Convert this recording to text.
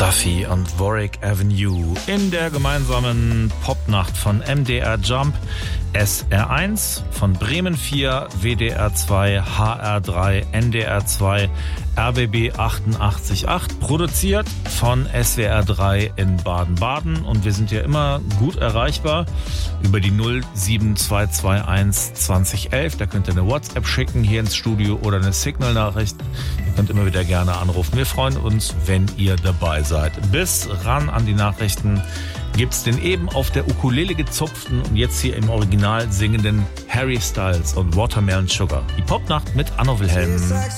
Duffy und Warwick Avenue in der gemeinsamen Popnacht von MDR Jump, SR1, von Bremen 4, WDR 2, HR 3, NDR 2, RBB 88.8, produziert von SWR 3 in Baden-Baden, und wir sind ja immer gut erreichbar über die 07221 2011. Da könnt ihr eine WhatsApp schicken hier ins Studio oder eine Signal-Nachricht. Ihr könnt immer wieder gerne anrufen. Wir freuen uns, wenn ihr dabei seid. Bis ran an die Nachrichten gibt's den eben auf der Ukulele gezupften und jetzt hier im Original singenden Harry Styles und Watermelon Sugar. Die Popnacht mit Anno Wilhelm.